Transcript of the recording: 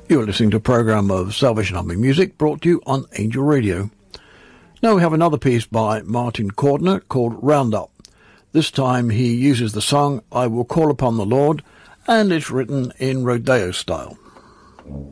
You're listening to a program of Salvation Army music brought to you on Angel Radio. Now we have another piece by Martin Cordner called Roundup. This time he uses the song I Will Call Upon the Lord, and it's written in Rodeo style.